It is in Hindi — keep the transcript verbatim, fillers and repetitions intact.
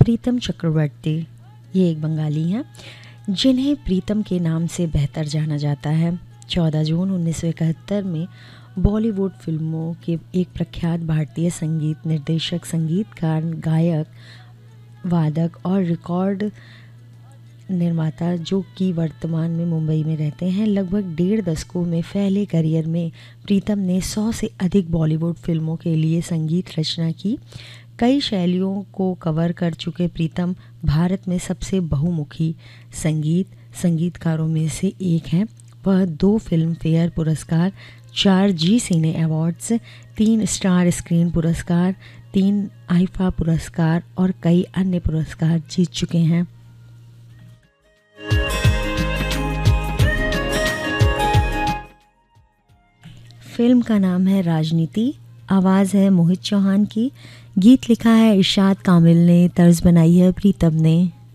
प्रीतम चक्रवर्ती, ये एक बंगाली हैं जिन्हें प्रीतम के नाम से बेहतर जाना जाता है। चौदह जून उन्नीस सौ इकहत्तर में बॉलीवुड फिल्मों के एक प्रख्यात भारतीय संगीत निर्देशक, संगीतकार, गायक, वादक और रिकॉर्ड निर्माता जो कि वर्तमान में मुंबई में रहते हैं। लगभग डेढ़ दशकों में फैले करियर में प्रीतम ने सौ से अधिक बॉलीवुड फिल्मों के लिए संगीत रचना की। कई शैलियों को कवर कर चुके प्रीतम भारत में सबसे बहुमुखी संगीत संगीतकारों में से एक हैं। वह दो फिल्म फेयर पुरस्कार, चार जी सिने अवार्ड्स, तीन स्टार स्क्रीन पुरस्कार, तीन आईफा पुरस्कार और कई अन्य पुरस्कार जीत चुके हैं। फिल्म का नाम है राजनीति। आवाज़ है मोहित चौहान की। गीत लिखा है इरशाद कामिल ने, तर्ज बनाई है प्रीतम ने।